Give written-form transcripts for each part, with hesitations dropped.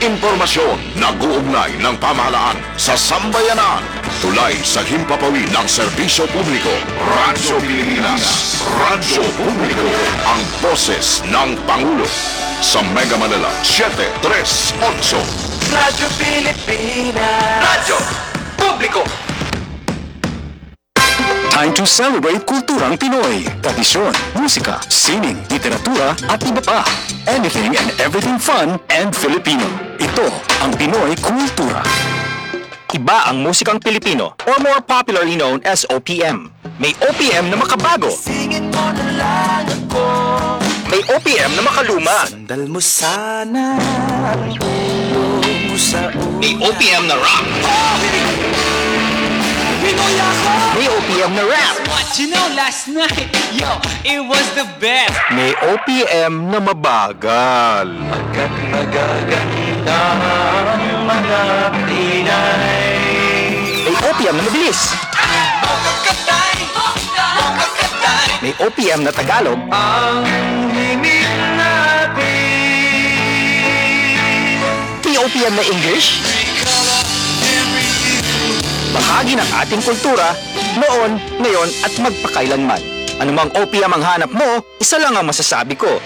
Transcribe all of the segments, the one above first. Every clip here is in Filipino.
Impormasyon nag-uugnay ng pamahalaan sa sambayanan. Tulay sa himpapawid ng serbisyo publiko. Radyo Pilipinas. Radyo Publiko. Ang boses ng Pangulo. Sa Mega Manila, 738. Radyo Pilipinas. Radyo Publiko. Time to celebrate kulturang Pinoy. Tradisyon, musika, sining, literatura at iba pa. Anything and everything fun and Filipino. Ito ang Pinoy Kultura. Iba ang musikang Pilipino or more popularly known as OPM. May OPM na makabago. Singin mo na lang ako. May OPM na makaluma. Sandal mo sana ang ulo mo sa ulo. May OPM na rock. Pinoy ako. May OPM na rap. What you know last night, yo, it was the best. May OPM na mabagal. Pagkat magaganda ang mga Pinay. May OPM na mabilis. Makakatay, makakatay. May OPM na Tagalog. Ang himig natin. May OPM na English. Bahagi ng ating kultura, noon, ngayon at magpakailanman. Anumang OPM ang hanap mo, isa lang ang masasabi ko.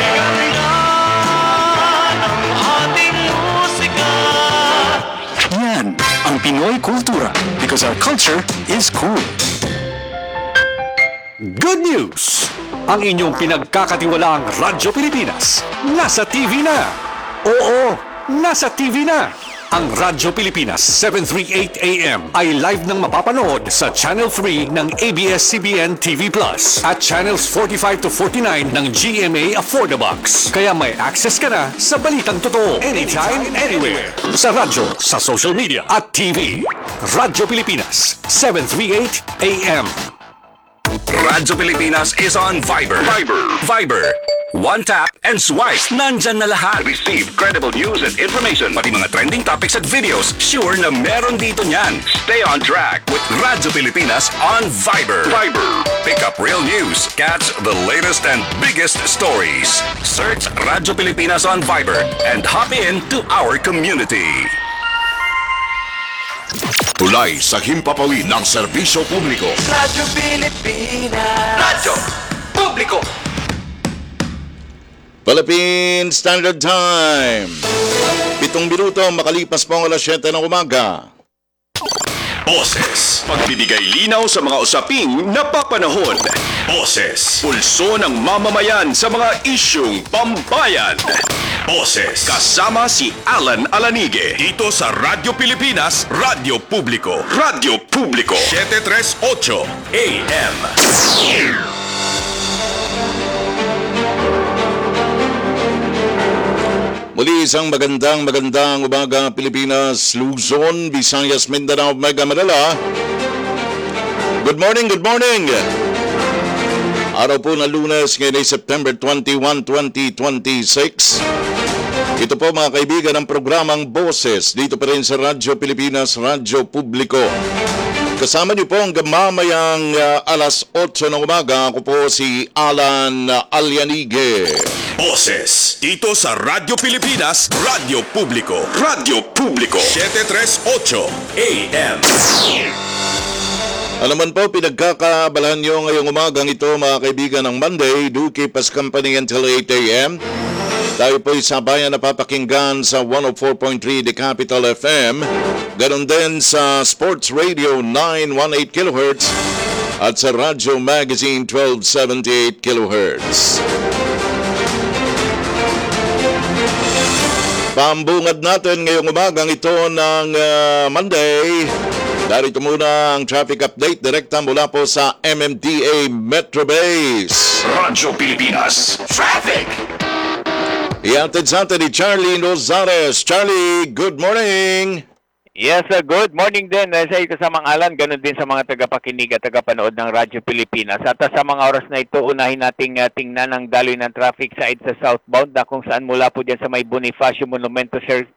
Yan ang Pinoy Kultura because our culture is cool. Good news! Ang inyong pinagkakatiwalaang Radyo Pilipinas nasa TV na! Oo, nasa TV na! Ang Radyo Pilipinas 738 AM ay live nang mapapanood sa Channel 3 ng ABS-CBN TV Plus at Channels 45 to 49 ng GMA Affordabox. Kaya may access ka na sa balitang totoo anytime, anywhere. Sa radyo, sa social media at TV. Radyo Pilipinas 738 AM. Radyo Pilipinas is on Viber. Viber. One tap and swipe. Nandyan na lahat. Receive credible news and information. Pati mga trending topics at videos. Sure na meron dito niyan. Stay on track with Radyo Pilipinas on Viber. Pick up real news. Catch the latest and biggest stories. Search Radyo Pilipinas on Viber and hop in to our community. Tulay sa himpapawid ng serbisyo publiko. Radyo Pilipinas. Radyo Publiko. Philippine Standard Time. 7 minuto makalipas po ang alas 7 ng umaga. Boses. Pagbibigay linaw sa mga usaping napapanahon. Boses. Pulso ng mamamayan sa mga isyung pambayan. Boses. Kasama si Alan Alanige. Dito sa Radyo Pilipinas, Radyo Publiko. Radyo Publiko. 738 AM. Muli isang magandang umaga Pilipinas, Luzon, Visayas, Mindanao, Mega Manila. Good morning. Araw po na Lunes, ngayon ay September 21, 2026. Ito po mga kaibigan ang programang Boses dito pa rin sa Radyo Pilipinas, Radyo Publiko. Kasama niyo po ang mamayang alas 8 ng umaga. Ako po si Alan Alianige. Boses. Dito sa Radyo Pilipinas, Radyo Publiko. Radyo Publiko. 738 AM. Alaman po, pinagkakaabalahan nyo ngayong umagang ito mga kaibigan ng Monday. Do keep us company until 8 a.m. Tayo po sabayan na papakinggan sa 104.3 The Capital FM. Ganon din sa Sports Radio 918 kHz at sa Radyo Magazine 1278 kHz. Pambungad natin ngayong umagang ito ng Monday. Darito muna ang traffic update direkta mula po sa MMDA Metro Base. Radyo Pilipinas. Traffic. Iatid sa atin ni Charlie Rosares. Charlie, good morning! Yes, good morning din sa kasamang Alan, ganun din sa mga tagapakinig at tagapanood ng Radyo Pilipinas. At sa mga oras na ito, unahin nating tingnan ang daloy ng traffic side sa southbound na kung saan mula po dyan sa may Bonifacio Monumento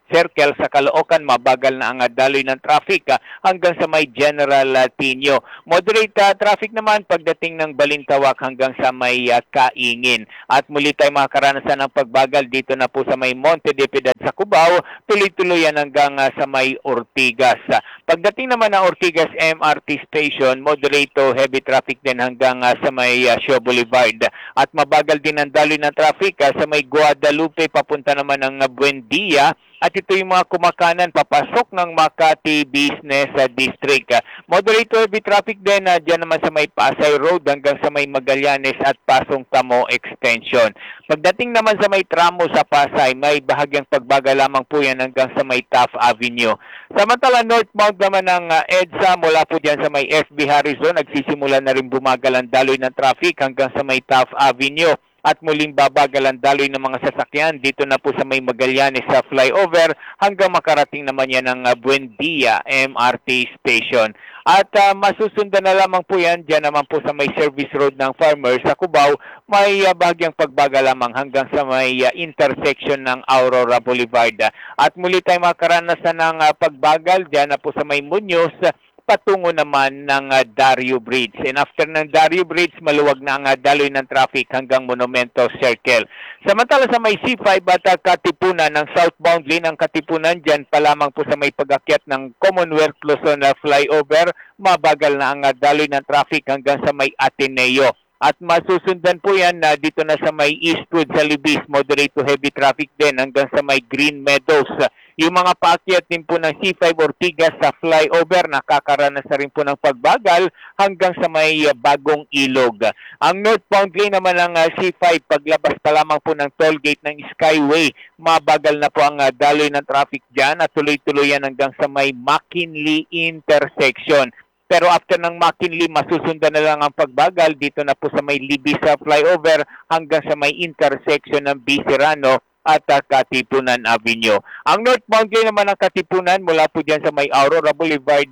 Circle sa Caloocan, mabagal na ang daloy ng traffic hanggang sa may General Tino. Moderate traffic naman pagdating ng Balintawak hanggang sa may Kaingin. At muli tayo makakaranasan ng pagbagal dito na po sa may Monte de Piedad sa Cubao, tuloy-tuloy yan hanggang sa may Ortigas. Pagdating naman ng Ortigas MRT Station, moderate to heavy traffic din hanggang sa may Shaw Boulevard. At mabagal din ang daloy ng traffic sa may Guadalupe papunta naman ng Buendia. At ito yung mga kumakanan papasok ng Makati Business District. Moderate to heavy traffic din dyan naman sa may Pasay Road hanggang sa may Magallanes at Pasong Tamo Extension. Pagdating naman sa may tramo sa Pasay, may bahagyang pagbagal lamang po yan hanggang sa may Taft Avenue. Samantala northbound naman ng EDSA mula po dyan sa may FB Harrison, nagsisimula na rin bumagal ang daloy ng traffic hanggang sa may Taft Avenue. At muling babagal ang daloy ng mga sasakyan dito na po sa may Magallanes sa flyover hanggang makarating naman yan ng Buendia MRT Station. At masusundan na lamang po yan dyan naman po sa may service road ng Farmers sa Cubao, may bahagyang pagbagal lamang hanggang sa may intersection ng Aurora Boulevard. At muli tayo makaranasan ng pagbagal dyan na po sa may Muñoz patungo naman ng Dario Bridge. And after ng Dario Bridge, maluwag na ang daloy ng traffic hanggang Monumento Circle. Samantala sa may C5 at Katipunan ng southbound lane ng Katipunan, dyan pa lamang po sa may pag-akyat ng Commonwealth Luzon flyover, mabagal na ang daloy ng traffic hanggang sa may Ateneo. At masusundan po yan dito na sa may Eastwood sa Libis, moderate to heavy traffic din hanggang sa may Green Meadows. Yung mga paakyat din po ng C5 Ortigas sa flyover, nakakaranas na rin po ng pagbagal hanggang sa may Bagong Ilog. Ang northbound lane naman ng C5, paglabas pa lamang po ng toll gate ng Skyway, mabagal na po ang daloy ng traffic dyan at tuloy-tuloy yan hanggang sa may McKinley intersection. Pero after ng McKinley, masusundan na lang ang pagbagal dito na po sa may Libis flyover hanggang sa may intersection ng Bicirano at Katipunan Avenue. Ang northbound lane naman ng Katipunan mula po dyan sa may Aurora Boulevard,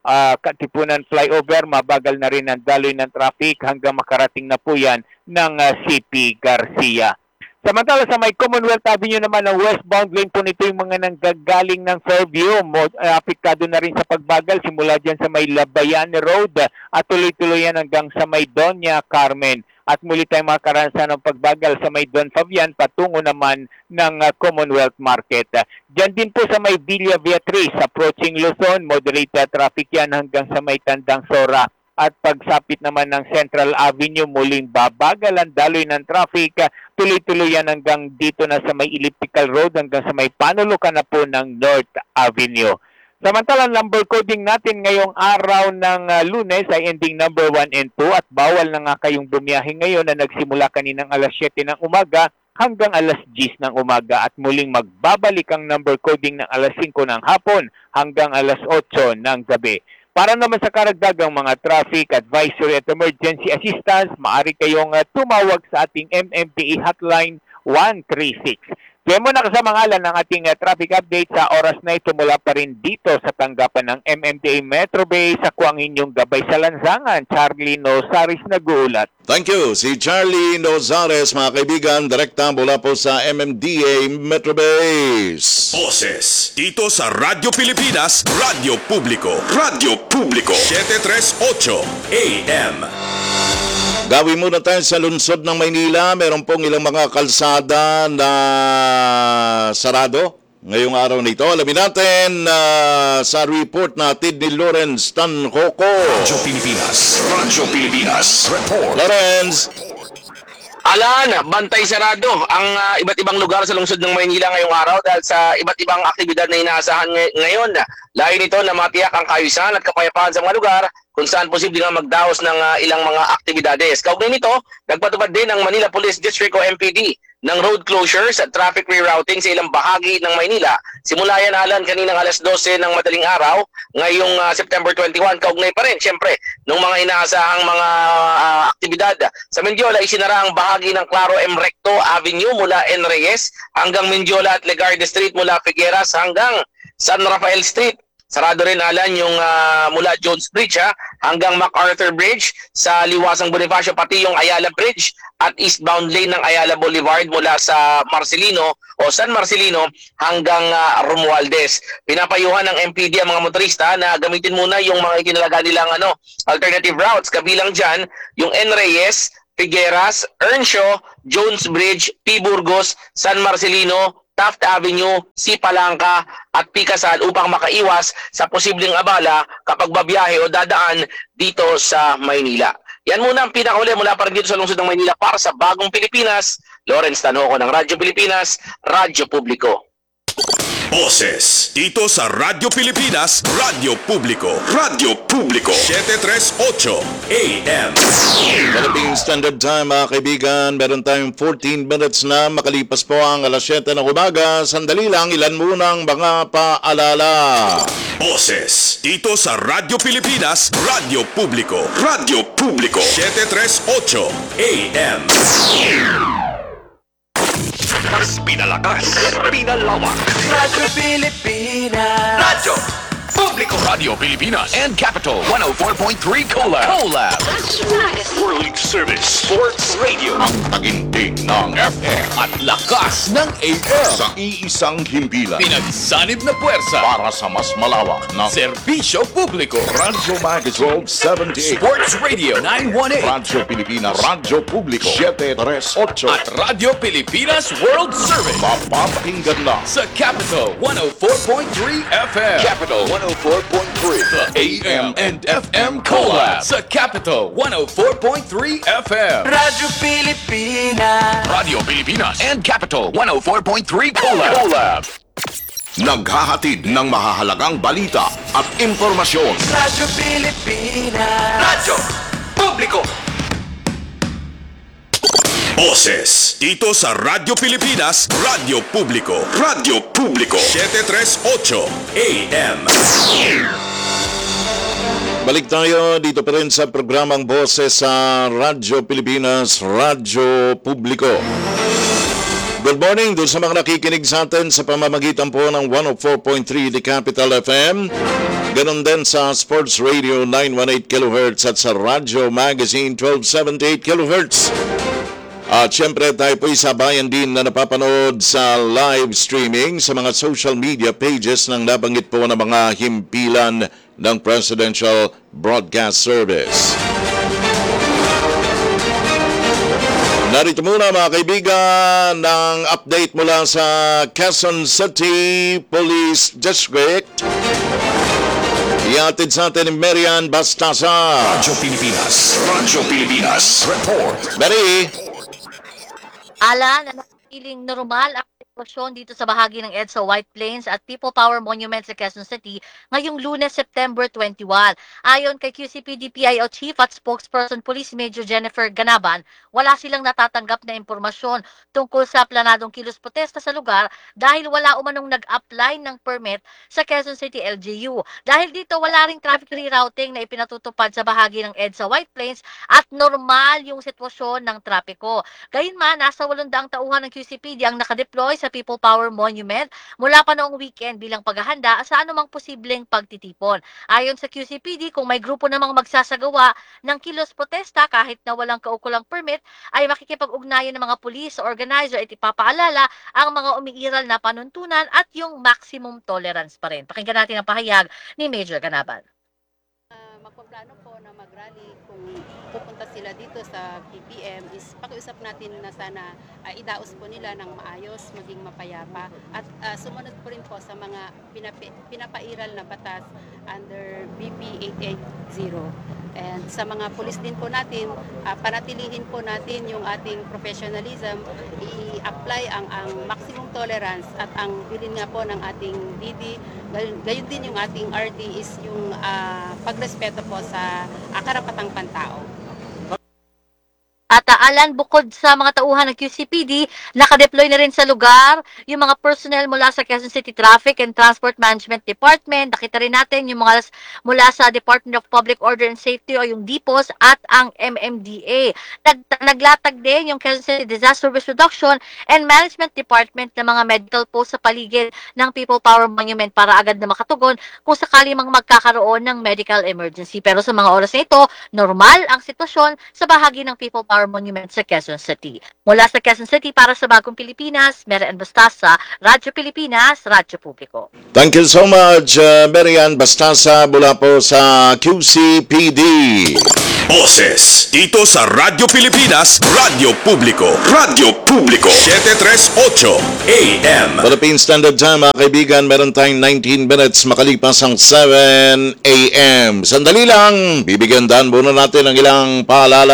Katipunan flyover, mabagal na rin ang daloy ng traffic hanggang makarating na po yan ng CP Garcia. Samantala sa may Commonwealth Avenue naman ang westbound lane po nito yung mga nanggagaling ng Fairview. Apektado na rin sa pagbagal simula dyan sa may Labayan Road at tuloy-tuloy yan hanggang sa may Doña Carmen. At muli tayong makaranasan ng pagbagal sa may Don Fabian patungo naman ng Commonwealth Market. Diyan din po sa may Villa Beatriz, approaching Luzon, moderate traffic yan hanggang sa may Tandang Sora. At pagsapit naman ng Central Avenue, muling babagal ang daloy ng traffic. Tuloy-tuloy yan hanggang dito na sa may Elliptical Road hanggang sa may panulukan na po ng North Avenue. Samantalang number coding natin ngayong araw ng Lunes ay ending number 1 and 2 at bawal na nga kayong bumiyahe ngayon na nagsimula kaninang alas 7 ng umaga hanggang alas 10 ng umaga at muling magbabalik ang number coding ng alas 5 ng hapon hanggang alas 8 ng gabi. Para naman sa karagdagang mga traffic advisory at emergency assistance, maaari kayong tumawag sa ating MMDA hotline 136. Kaya muna kasama ngalan ng ating traffic update sa oras na ito mula pa rin dito sa tanggapan ng MMDA Metro Bay sa kuwang inyong gabay sa lansangan. Charlie Nozares nag-uulat. Thank you. Si Charlie Nozares, mga kaibigan, direkta mula po sa MMDA Metro Base. Boses dito sa Radyo Pilipinas, Radyo Publiko. Radyo Publiko 738 AM. Gawin muna tayo sa lungsod ng Maynila. Meron pong ilang mga kalsada na sarado ngayong araw na ito. Alamin natin sa report natin ni Lawrence Tanhoco. Radyo Pilipinas, report. Lawrence. Alan, bantay sarado ang iba't ibang lugar sa lungsod ng Maynila ngayong araw dahil sa iba't ibang aktibidad na inaasahan ngayon. Layo nito na matiyak ang kaayusan at kapayapaan sa mga lugar kung saan posible nga magdaos ng ilang mga aktibidades. Kaugnay nito, nagpatupad din ang Manila Police District o MPD ng road closures at traffic rerouting sa ilang bahagi ng Maynila. Simula yan, Alan, kaninang alas 12 ng madaling araw, ngayong September 21, kaugnay pa rin, siyempre, ng mga inaasahang mga aktibidad. Sa Mendiola, isinara ang bahagi ng Claro M. Recto Avenue mula N. Reyes hanggang Mendiola at Legarde Street mula Figueras hanggang San Rafael Street. Sarado rin, Alan, yung mula Jones Bridge hanggang MacArthur Bridge sa liwasang Bonifacio, pati yung Ayala Bridge at eastbound lane ng Ayala Boulevard mula sa Marcelino o San Marcelino hanggang Romualdez. Pinapayuhan ng MPD ang mga motorista na gamitin muna yung mga ikinalaga nilang alternative routes. Kabilang dyan yung N. Reyes, Figueras, Earnshaw, Jones Bridge, P. Burgos, San Marcelino, Taft Avenue, C. Palangka at P. Casal upang makaiwas sa posibleng abala kapag babiyahe o dadaan dito sa Maynila. Yan muna ang pinakauli mula pa rin dito sa lungsod ng Maynila para sa Bagong Pilipinas. Lawrence Tanoco ng Radyo Pilipinas, Radyo Publiko. Boses dito sa Radyo Pilipinas, Radyo Publiko. Radyo Publiko 738 AM. Philippine Standard Time, mga kaibigan. Meron tayong 14 minutes na makalipas po ang alas 7 ng umaga. Sandali lang, ilan munang mga paalala. Boses dito sa Radyo Pilipinas, Radyo Publiko. Radyo Publiko 738 AM. Mas pinalakas, pinalawak. Radyo Pilipinas. Radyo Publiko. Radio Pilipinas and Capital 104.3 Collab. World Service Sports Radio. Ang taginting ng FM at lakas ng AM sa iisang himpilan. Pinagsanib na puwersa para sa mas malawak na serbisyo publiko. Radyo Magazine 78, Sports Radio 918, Radyo Pilipinas, Radyo Publiko 738 at Radyo Pilipinas World Service. Mapapakinggan na sa Capital 104.3 FM. Capital 104.3, the AM and FM Collab sa Capital 104.3 FM. Radyo Pilipinas. Radio Pilipinas and Capital 104.3 Collab. Naghahatid ng mahahalagang balita at impormasyon. Radyo Pilipinas. Radyo Publiko. Boses dito sa Radyo Pilipinas, Radyo Publiko. Radyo Publiko 738 AM. Balik tayo dito pa rin sa programang Boses sa Radyo Pilipinas, Radyo Publiko. Good morning doon sa mga nakikinig sa atin sa pamamagitan po ng 104.3 The Capital FM. Ganon din sa Sports Radio 918 kHz at sa Radyo Magazine 1278 kHz. At syempre tayo po isabayan din na napapanood sa live streaming sa mga social media pages ng nabanggit po ng mga himpilan ng Presidential Broadcast Service. Narito muna mga kaibigan ng update mula sa Quezon City Police District. Iatid sa atin ni Marian Bastasa. Radyo Pilipinas. Radyo Pilipinas. Report. Mary. Alan, nanatiling normal ang sitwasyon dito sa bahagi ng EDSA White Plains at People Power Monument sa Quezon City ngayong Lunes, September 21. Ayon kay QCPD PIO Chief at Spokesperson Police Major Jennifer Ganaban, wala silang natatanggap na impormasyon tungkol sa planadong kilos protesta sa lugar dahil wala umanong nag-apply ng permit sa Quezon City LGU. Dahil dito wala ring traffic rerouting na ipinatutupad sa bahagi ng EDSA White Plains at normal yung sitwasyon ng trapiko. Gayunman, nasa 800 tauhan ng QCPD ang nakadeploy sa People Power Monument mula pa noong weekend bilang paghahanda sa anumang posibleng pagtitipon. Ayon sa QCPD, kung may grupo namang magsasagawa ng kilos protesta kahit na walang kaukulang permit, ay makikipag-ugnayan ng mga police o organizer at ipapaalala ang mga umiiral na panuntunan at yung maximum tolerance pa rin. Pakinggan natin ang pahayag ni Major Ganaban. Magpaplano po na mag-rally kung pupunta sila dito sa PPM is pakiusap natin na sana idaos po nila ng maayos, maging mapayapa at sumunod po rin po sa mga pinapairal na batas under BP 880. And sa mga pulis din po natin, panatilihin po natin yung ating professionalism, i-apply ang maximum tolerance at ang bilin nga po ng ating DD, gayon din yung ating RD is yung pagrespeto po sa karapatang pantao. At Alan, bukod sa mga tauhan ng QCPD, nakadeploy na rin sa lugar yung mga personnel mula sa Quezon City Traffic and Transport Management Department. Nakita rin natin yung mga mula sa Department of Public Order and Safety o yung DPOS at ang MMDA. Naglatag din yung Quezon City Disaster Risk Reduction and Management Department ng mga medical post sa paligid ng People Power Monument para agad na makatugon kung sakali mang magkakaroon ng medical emergency. Pero sa mga oras na ito, normal ang sitwasyon sa bahagi ng People Power Monument sa Quezon City. Mula sa Quezon City para sa Bagong Pilipinas, Marian Bastasa, Radyo Pilipinas, Radyo Publiko. Thank you so much, Marian Bastasa mula po sa QCPD. Boses dito sa Radyo Pilipinas, Radyo Publiko. Radyo Publiko 738 AM. Philippine Standard Time, mga kaibigan, meron tayong 19 minutes makalipas ang 7 AM. Sandali lang, bibigyan daan muna natin ng ilang paalala.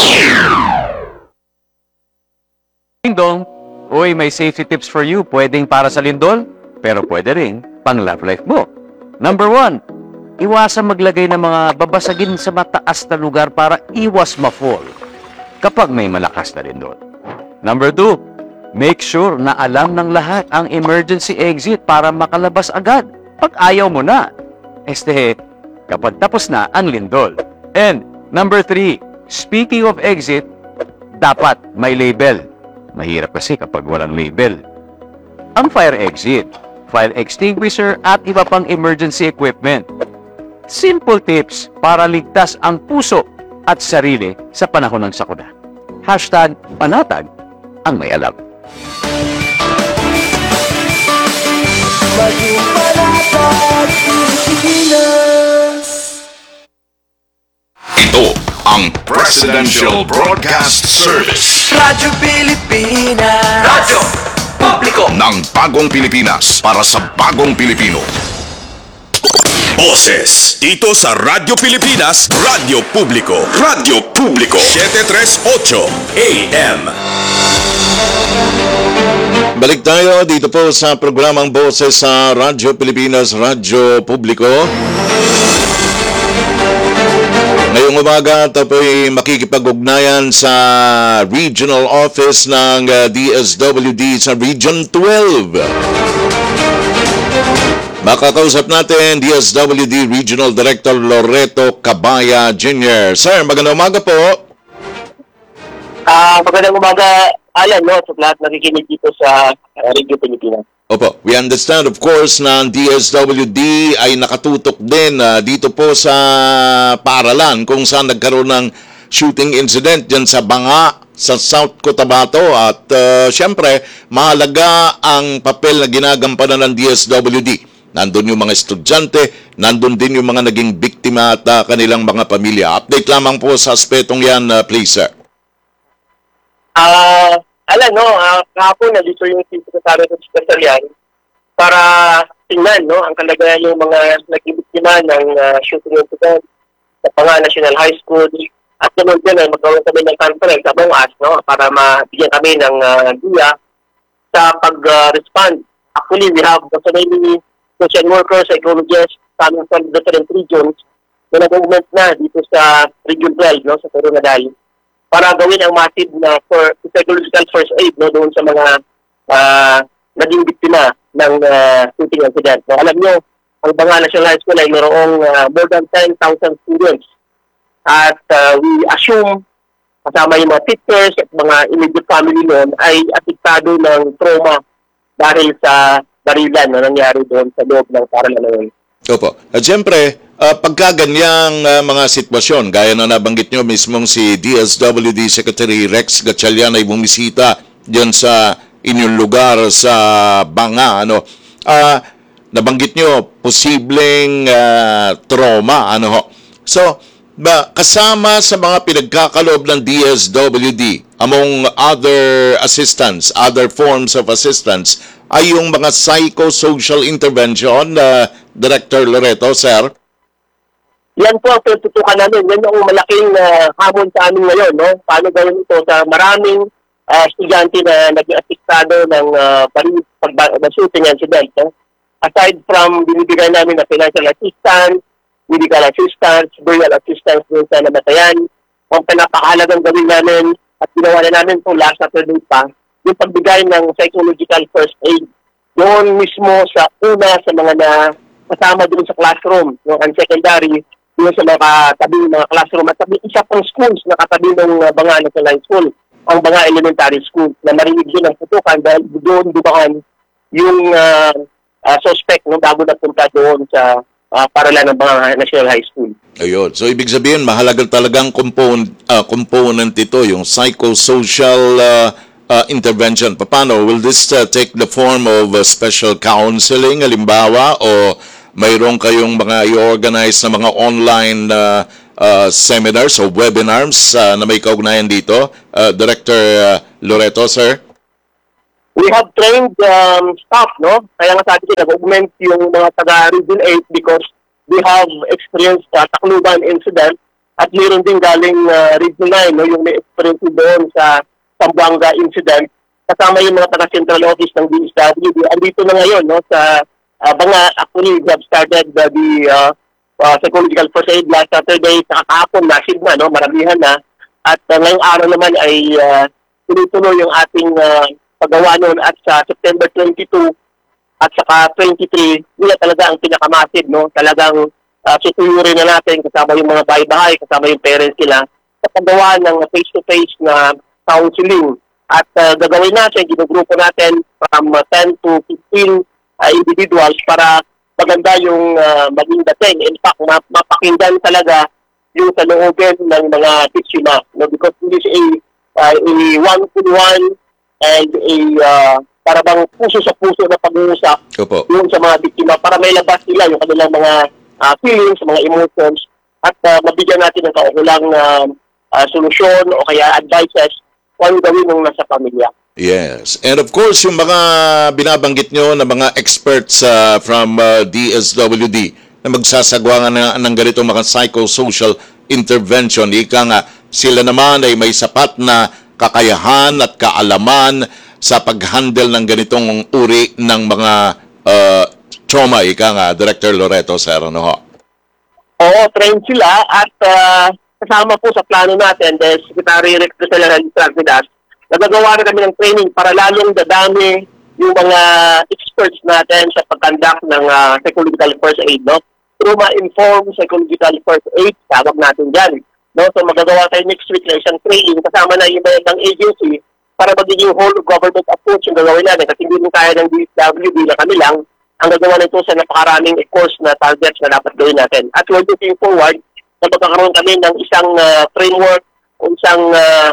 Ding-dong, uy, may safety tips for you. Pwedeng para sa lindol, pero pwede rin pang love life mo. Number 1, iwasan maglagay ng mga babasagin sa mataas na lugar para iwas ma-fall kapag may malakas na lindol. Number 2, make sure na alam ng lahat ang emergency exit para makalabas agad pag ayaw mo na. Kapag tapos na ang lindol. And number 3, speaking of exit, dapat may label. Mahirap kasi kapag walang label. Ang fire exit, fire extinguisher at iba pang emergency equipment. Simple tips para ligtas ang puso at sarili sa panahon ng sakuna. #panatag ang may alam. Maging panatag Pilipinas. Ito ang Presidential Broadcast Service. Radyo Pilipinas. Radyo Publiko ng Bagong Pilipinas para sa Bagong Pilipino. Boses dito sa Radyo Pilipinas, Radyo Publiko. Radyo Publiko 738 AM. Balik tayo dito po sa programang Boses sa Radyo Pilipinas, Radyo Publiko. Ngayong umaga, ito po'y makikipag-ugnayan sa Regional Office ng DSWD sa Region 12. Makakausap natin DSWD Regional Director Loreto Cabaya Jr. Sir, magandang umaga po. Magandang umaga, Alan, no, sa lahat nakikinig dito sa Radio Pilipinas. Opo, we understand of course na ang DSWD ay nakatutok din dito po sa paaralan kung saan nagkaroon ng shooting incident dyan sa Banga, sa South Cotabato at syempre mahalaga ang papel na ginagampanan ng DSWD. Nandun yung mga estudyante, nandun din yung mga naging biktima at kanilang mga pamilya. Update lamang po sa aspetong yan, please sir. Alam, no, kahapon nandito yung Secretary of Special para tingnan, no, ang kalagayan yung mga naging biktima ng shooting incident sa Panga National High School. At naman din ay magkaroon kami ng conference sa bukas, no, para mabigyan kami ng guya sa pag-respond. Actually, we have so many social workers, psychologists, coming from different regions na nag-movement na dito sa Region 12, no, sa Coronadal, para gawin ang massive na psychological first aid, no, doon sa mga naging biktima ng shooting incident. So, alam nyo, ang Banga National High School ay mayroong more than 10,000 students. At we assume, kasama yung mga teachers at mga immediate family noon, ay apektado ng trauma dahil sa barilan na nangyari doon sa loob ng paaralan na yun. Opo. At siyempre, pagka ganyang mga sitwasyon, gaya na nabanggit nyo mismong si DSWD Secretary Rex Gatchalian ay bumisita dyan sa inyong lugar sa Banga, ano, nabanggit nyo, posibleng trauma, ano ho. So, kasama sa mga pinagkakaloob ng DSWD, among other assistance, other forms of assistance, ay yung mga psychosocial intervention, Director Loreto, sir? Yan po ang tututukan namin. Yan ang malaking hamon sa amin ngayon, no? Paano gawin ito sa maraming estudyante na naging apektado ng shooting incident, no? Aside from binibigay namin na financial assistance, medical assistance, burial assistance dun sa namatayan, ang pinapakahalagang gawin namin at ginawa na namin po last Saturday pa, yung pagbigay ng psychological first aid doon mismo sa una sa mga na kasama doon sa classroom, yung secondary, doon sa mga katabi mga classroom at tabi isa pang schools na katabi ng Banga National High School, ang Banga Elementary School, na marinig din ang putukan dahil doon dumaan yung suspect no, bago napunta doon sa paralan ng Banga National High School. Ayun. So, ibig sabihin, mahalaga talagang component ito, yung psychosocial intervention. Paano? Will this take the form of special counseling, halimbawa, o mayroon kayong mga i-organize na mga online seminars o webinars na may kaugnayan dito? Director Loreto, sir? We have trained staff, no? Kaya nga sabi ko, nag-augment yung mga taga-Region 8 because we have experienced Tacloban incident at meron din galing Region 9, no? Yung may experience doon sa Zamboanga incident. Kasama yung mga taga-central office ng DSWD. Andito na ngayon, no? Sa Banga, actually, we have started the psychological first aid last Saturday. Sa kahapon, nasid na, no? Maramihan na. At ngayong araw naman ay tuloy-tuloy yung ating paggawa noon at sa September 22 at saka 23, nila talaga ang pinakamasid, no? Talagang susuyurin na natin kasama yung mga bahay-bahay, kasama yung parents nila sa paggawa ng face-to-face na counseling. At gagawin natin, ginugrupo natin from 10 to 15 individuals para maganda yung maging dating. In fact, mapakinggan talaga yung saloobin ng mga biktima, no? Because this is a one-to-one and para bang puso sa puso na pag-uusap yung sa mga biktima para may labas nila yung kanilang mga feelings, mga emotions at mabigyan natin ng kaukulang solusyon o kaya advices kung ano gawin ng nasa pamilya. Yes. And of course, yung mga binabanggit nyo na mga experts from DSWD na magsasagawa ng ganito mga psychosocial intervention, ika nga, sila naman ay may sapat na kakayahan at kaalaman sa pag-handle ng ganitong uri ng mga trauma, ika nga, Director Loreto, sir, ano ho? Oo, trained sila at kasama po sa plano natin, the Secretary Rector General Tragmidas, nagagawa na kami ng training para lalong dadami yung mga experts natin sa pag-conduct ng psychological first aid, no? Trauma-informed psychological first aid, tawag natin dyan. No, so magagawa tayo next week na isang training kasama na yung ng agency para magiging whole of government approach yung gagawin natin kasi hindi mo kaya ng DSWD na kami lang ang gagawa nito sa napakaraming course na targets na dapat gawin natin. At we're looking forward na magkakaroon kami ng isang framework o isang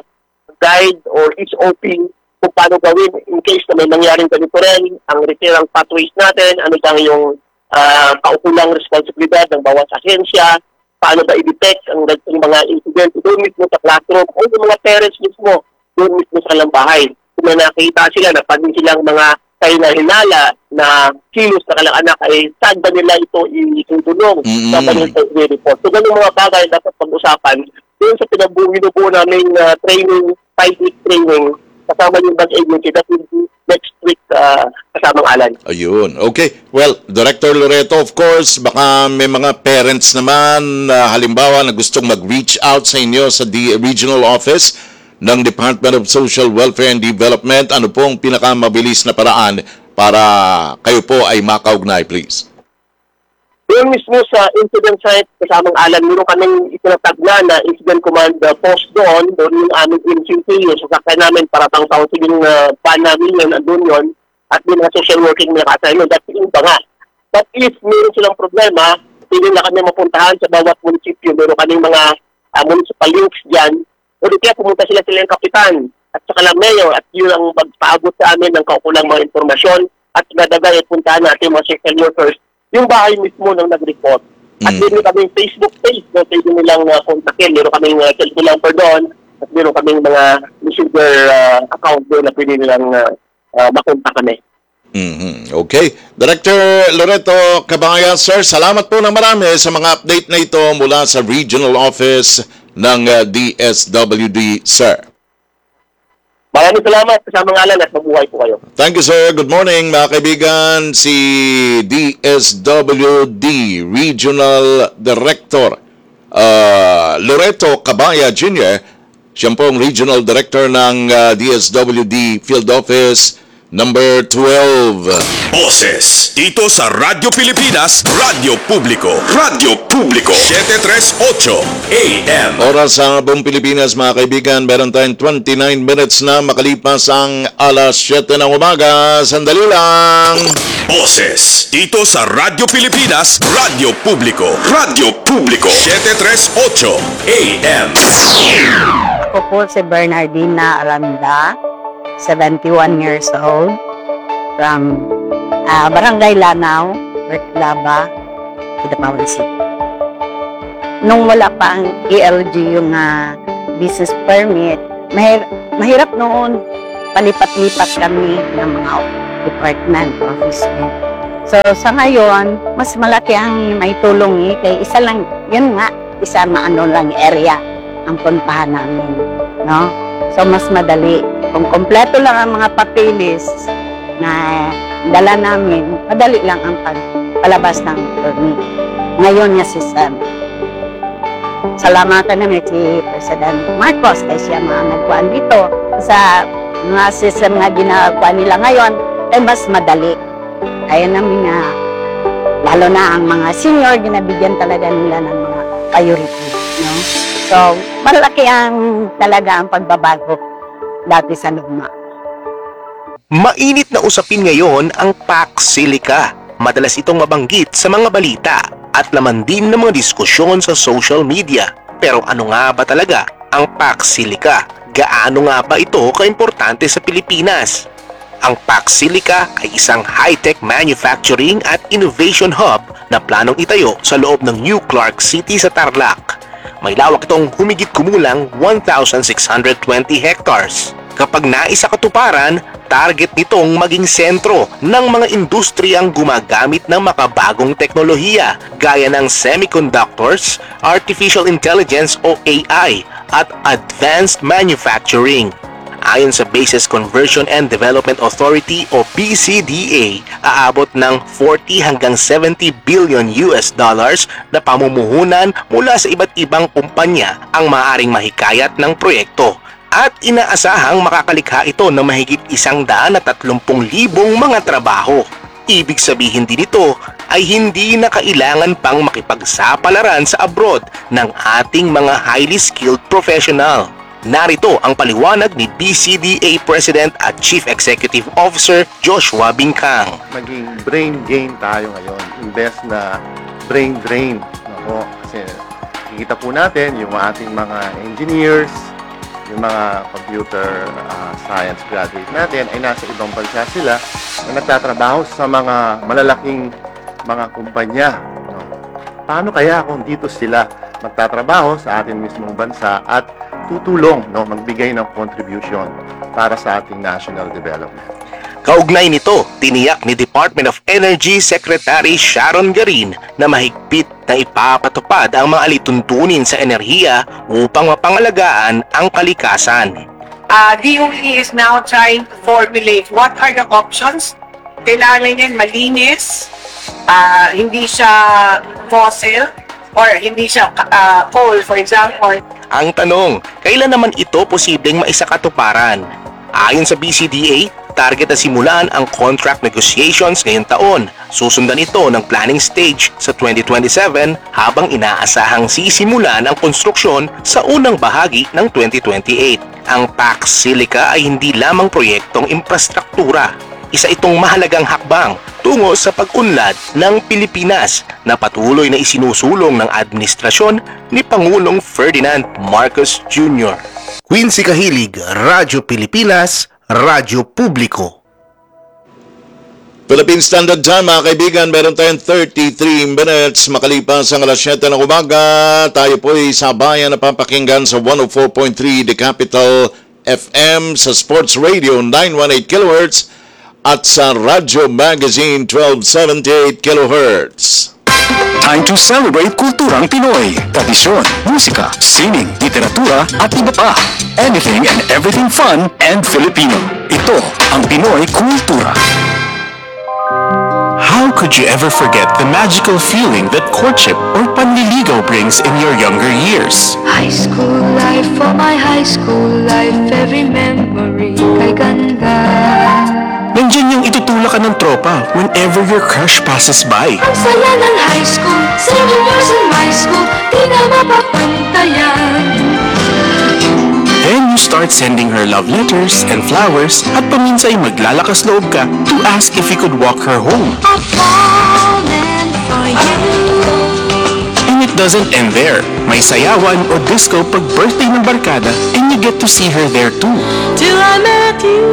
guide or SOP kung paano gawin in case na may nangyaring ganito rin, ang referral pathways natin, ano lang yung kaukulang responsibilidad ng bawat ahensya, paano ba i-detect ang mga incident doon mismo sa classroom o yung mga parents mismo doon mismo sa kanilang bahay. Kung may nakita sila na pwede silang mga kayo na hinala na kilos na kanilang anak ay saan ba nila ito itutulong sa kanilang report. So ganun mga bagay dapat pag-usapan doon sa binubuo namin training, 5-week training kasama yung bag agency that will be next week kasamang Alan. Ayun. Okay. Well, Director Loreto, of course, baka may mga parents naman halimbawa na gustong mag-reach out sa inyo sa regional office ng Department of Social Welfare and Development. Ano pong pinakamabilis na paraan para kayo po ay makaugnay, please? Doon mismo sa incident site, kasamang Alan, meron kaming itinatag na incident command post doon yung aming MCT, yung sasakyan namin para pang counseling pan namin yun, andun yun, at yung mga social working na nakasayo, that's yung Banga. But if meron silang problema, hindi na kami mapuntahan sa bawat munisipyo, meron kaming mga municipal links dyan, o di kaya pumunta sila yung kapitan at saka lang mayor at yun ang magpaabot sa amin ng kaukulang mga informasyon at nadagay at puntahan natin mga social workers yung bahay mismo ng nag-report. At meron kaming Facebook page na pwede nilang kontakin. Meron kaming cellphone number doon at meron kaming mga messenger account doon na pwede nilang makontak kami. Okay. Director Loreto Cabangan, sir, salamat po ng marami sa mga update na ito mula sa regional office ng DSWD, sir. Maraming salamat sa mga ngalan at mabuhay po kayo. Thank you, sir. Good morning, mga kaibigan. Si DSWD Regional Director Loreto Cabaya Jr., siya pong Regional Director ng DSWD Field Office number 12. Boses dito sa Radyo Pilipinas, Radyo Publiko. Radyo Publiko 738 AM. Oras sa buong Pilipinas, mga kaibigan, meron tayong 29 minutes na makalipas ang alas 7 ng umaga. Sandali lang. Boses dito sa Radyo Pilipinas, Radyo Publiko. Radyo Publiko 738 AM. Ako po si Bernardina Aranda, 71 years old, from Barangay Lanao, Bertlaba, Kidapawan City. Nung wala pa ang ELG yung business permit, mahirap noon palipat-lipat kami ng mga department, office. So sa ngayon, mas malaki ang may tulong kay isa lang, yun nga, isa maano lang area ang puntahan namin, no? So mas madali. Kung kompleto lang ang mga papeles na dala namin, madali lang ang palabas ng permit. Ngayon nga si Sam. Salamatan namin si President Marcos kasi siya mga nagkuhan dito. Sa mga system na ginagawa nila ngayon, ay mas madali. Kaya namin na, lalo na ang mga senior, ginabigyan talaga nila ng mga priority. No? So, malaki ang talaga ang pagbabago dati sa luma. Mainit na usapin ngayon ang Pax Silica. Madalas itong mabanggit sa mga balita at laman din ng mga diskusyon sa social media. Pero ano nga ba talaga ang Pax Silica? Gaano nga ba ito kaimportante sa Pilipinas? Ang Pax Silica ay isang high-tech manufacturing at innovation hub na planong itayo sa loob ng New Clark City sa Tarlac. May lawak itong humigit kumulang 1,620 hectares. Kapag naisa katuparan, target nitong maging sentro ng mga industriyang gumagamit ng makabagong teknolohiya gaya ng semiconductors, artificial intelligence o AI at advanced manufacturing. Ayon sa Bases Conversion and Development Authority o BCDA, aabot ng 40 hanggang 70 billion US dollars na pamumuhunan mula sa iba't ibang kumpanya ang maaaring mahikayat ng proyekto. At inaasahang makakalikha ito ng mahigit 130,000 mga trabaho. Ibig sabihin din ito ay hindi na kailangan pang makipagsapalaran sa abroad ng ating mga highly skilled professional. Narito ang paliwanag ni BCDA President at Chief Executive Officer Joshua Bingkang. Maging brain gain tayo ngayon, imbes na brain drain. Ako, kasi kikita po natin yung ating mga engineers, yung mga computer science graduate natin ay nasa ibang bansa sila na nagtatrabaho sa mga malalaking mga kumpanya. No? Paano kaya kung dito sila magtatrabaho sa ating mismong bansa at tutulong, no, magbigay ng contribution para sa ating national development? Kaugnay nito, tiniyak ni Department of Energy Secretary Sharon Garin na mahigpit na ipapatupad ang mga alituntunin sa enerhiya upang mapangalagaan ang kalikasan. DOE is now trying to formulate what are the options. Kailangan yan malinis, hindi siya fossil, or hindi siya coal, for example. Ang tanong, kailan naman ito posibleng maisakatuparan? Ayon sa BCDA, target na simulan ang contract negotiations ngayong taon. Susundan ito ng planning stage sa 2027 habang inaasahang sisimulan ang konstruksyon sa unang bahagi ng 2028. Ang Pax Silica ay hindi lamang proyektong infrastruktura. Isa itong mahalagang hakbang tungo sa pag-unlad ng Pilipinas na patuloy na isinusulong ng administrasyon ni Pangulong Ferdinand Marcos Jr. Quincy Kahilig, Radyo Pilipinas, Radyo Publiko. Philippine Standard Time, mga kaibigan, meron tayong 33 minutes makalipas ang alas 7 ng umaga. Tayo po ay sabayan na papakinggan sa 104.3 The Capital FM, sa Sports Radio 918 kHz at sa Radyo Magazine 1278 kHz. Time to celebrate kulturang Pinoy. Tradisyon, musika, sining, literatura at iba pa. Anything and everything fun and Filipino. Ito ang Pinoy Kultura. How How could you ever forget the magical feeling that courtship or panliligaw brings in your younger years? High school life, for my high school life, every memory kay ganda. Nandiyan yung itutulak ka ng tropa whenever your crush passes by. Ang saya ng high school, 7 years in my school, di na mapapantayan. Then you start sending her love letters and flowers at paminsay maglalakas loob ka to ask if you could walk her home. I've fallen for you. And it doesn't end there. May sayawan o disco pag birthday ng barkada and you get to see her there too. Till I met you.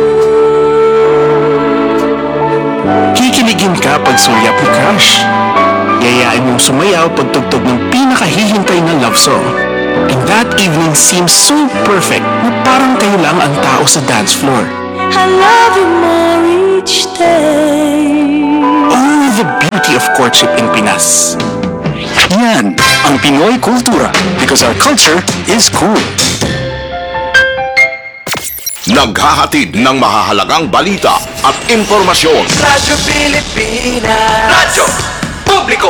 Kikiligin ka pag sulyap ni crush. Yayain mong sumayaw pag tugtog ng pinakahihintay na love song. And that evening seems so perfect na parang kayo lang ang tao sa dance floor. I love you more each day. Oh, the beauty of courtship in Pinas. Yan ang Pinoy kultura because our culture is cool. Naghahatid ng mahahalagang balita at impormasyon. Radyo Pilipinas. Radyo Publiko.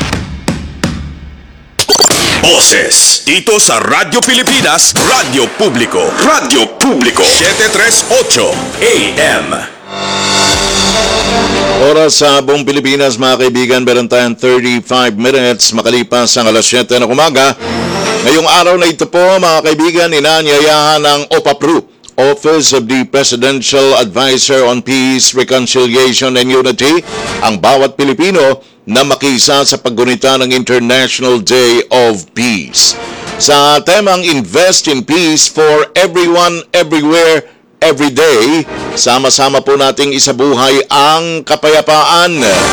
Boses dito sa Radyo Pilipinas, Radyo Publiko. Radyo Publiko 738 AM. Oras sa buong Pilipinas, mga kaibigan, meron tayong 35 minutes makalipas ang alas 7 ng umaga. Ngayong araw na ito po, mga kaibigan, inaanyayahan ng OPAPRU, Office of the Presidential Advisor on Peace, Reconciliation and Unity, ang bawat Pilipino na makisa sa paggunita ng International Day of Peace. Sa temang Invest in Peace for Everyone, Everywhere, Every Day, sama-sama po nating isabuhay ang kapayapaan.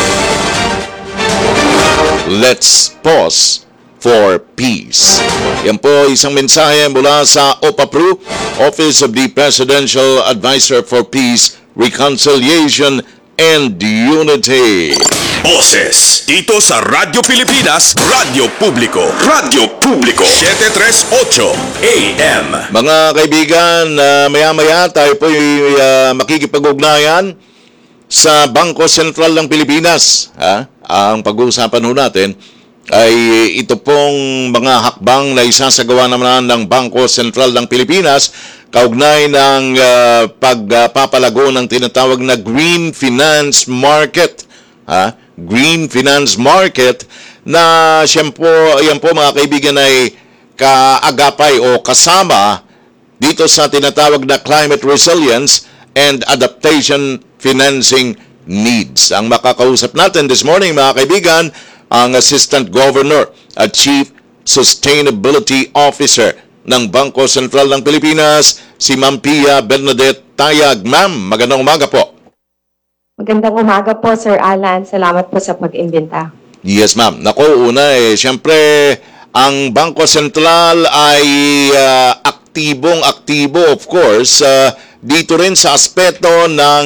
Let's pause for peace. Yan po isang mensahe mula sa OPAPRU, Office of the Presidential Advisor for Peace, Reconciliation and Unity. Boses dito sa Radyo Pilipinas, Radyo Publiko. Radyo Publiko 738 AM. Mga kaibigan, maya-maya tayo po makikipag-ugnayan sa Bangko Sentral ng Pilipinas. Ang pag-uusapan ho natin ay ito pong mga hakbang na isasagawa naman ng Bangko Sentral ng Pilipinas kaugnay ng pagpapalago ng tinatawag na Green Finance Market. Green Finance Market na siyempre, yan po mga kaibigan ay kaagapay o kasama dito sa tinatawag na Climate Resilience and Adaptation Financing Needs. Ang makakausap natin this morning mga kaibigan, ang Assistant Governor at Chief Sustainability Officer ng Bangko Sentral ng Pilipinas, si Ma'am Pia Bernadette Tayag. Ma'am, magandang umaga po. Magandang umaga po, Sir Alan. Salamat po sa pag-imbita. Yes, ma'am. Naku, una siyempre, ang Bangko Sentral ay aktibong-aktibo, of course, dito rin sa aspeto ng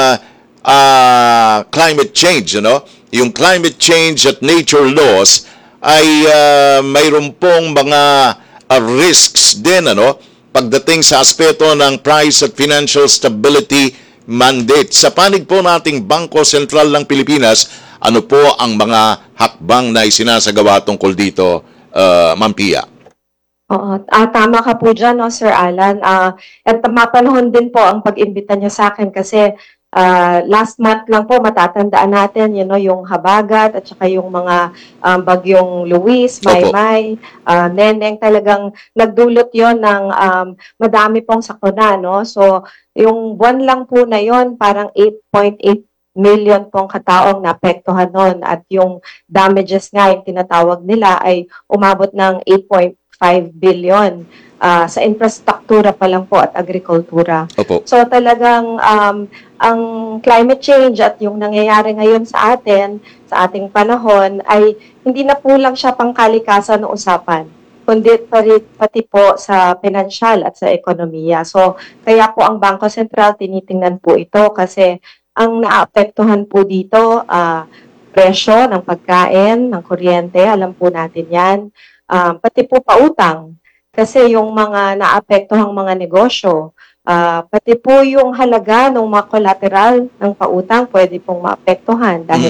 climate change, Yung climate change at nature laws ay mayroon pong mga risks din, pagdating sa aspeto ng price at financial stability mandate. Sa panig po nating Bangko Sentral ng Pilipinas, ano po ang mga hakbang na isinasagawa tungkol dito, Ma'am Pia? Oo, tama ka po dyan, Sir Alan. At mapanahon din po ang pag-imbita niyo sa akin kasi last month lang po matatandaan natin, yung habagat at saka yung mga bagyong Luis, Maymay, Neneng, talagang nagdulot yon ng madami pong sakuna, So, yung buwan lang po na yon parang 8.8 million pong kataong naapektuhan nun at yung damages nga yung tinatawag nila ay umabot ng 8.5 billion sa infrastruktura pa lang po at agrikultura. Opo. So talagang ang climate change at yung nangyayari ngayon sa atin, sa ating panahon, ay hindi na po lang siya pangkalikasan na usapan, kundi pati po sa pinansyal at sa ekonomiya. So kaya po ang Bangko Sentral tinitingnan po ito kasi ang naapektuhan po dito, presyo ng pagkain, ng kuryente, alam po natin yan, pati po pautang. Kasi yung mga naapektuhang mga negosyo, pati po yung halaga ng mga collateral ng pautang pwede pong maapektuhan dahil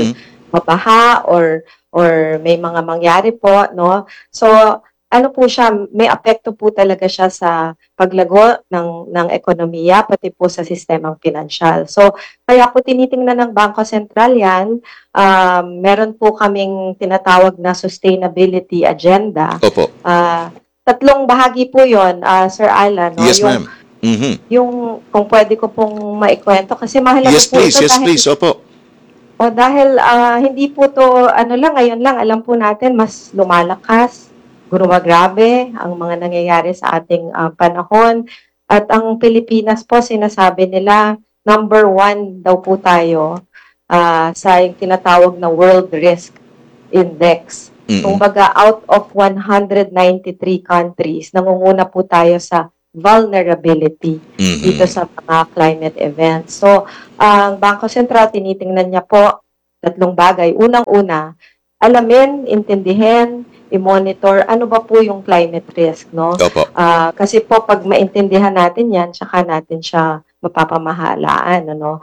mabaha or may mga mangyari po, no? So, ano po siya, may apekto po talaga siya sa paglago ng ekonomiya, pati po sa sistemang pinansyal. So, kaya po tinitingnan ng Bangko Sentral yan, meron po kaming tinatawag na sustainability agenda. Opo. Tatlong bahagi po yon, Sir Alan. No? Yes, ma'am. Yung, kung pwede ko pong maikwento, kasi mahalaga Yes, po please. ito Yes, dahil, please. Opo. dahil hindi po to, ngayon lang, alam po natin, mas lumalakas, grabe ang mga nangyayari sa ating panahon. At ang Pilipinas po, sinasabi nila, number 1 daw po tayo sa yung tinatawag na World Risk Index. Kumbaga, out of 193 countries, nangunguna po tayo sa vulnerability dito sa mga climate events. So, ang Bangko Sentral, tinitingnan niya po tatlong bagay. Unang-una, alamin, intindihin, i-monitor ano ba po yung climate risk, no? Kasi po pag maintindihan natin yan, saka natin siya mapapamahalaan, ano?